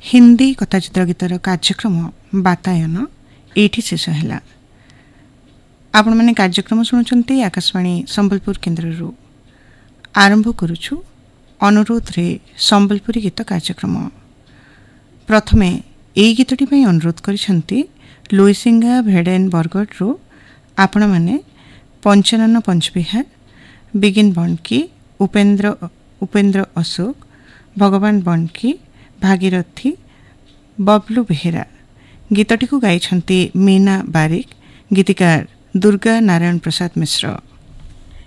हिंदी कथाचित्र गीतर कार्यक्रम बातायन एठी शेष है। आपण मैंने कार्यक्रम शुणुंट आकाशवाणी संबलपुर केन्द्र आरंभ करुछु अनुरोध रे संबलपुरी गीत कार्यक्रम। प्रथमे एई गीतटी पई अनुरोध करिसंती लुइसिंगा भेडेन बरगढ़ आपण मैंने पंचानन पंचविहार बिगिन बंडकी उपेंद्र अशोक भगवान बंडकी भागीरथी बबलू बेहेरा। गीतटी को गाइछंती मीना बारिक, गीतिकार दुर्गा नारायण प्रसाद मिश्र।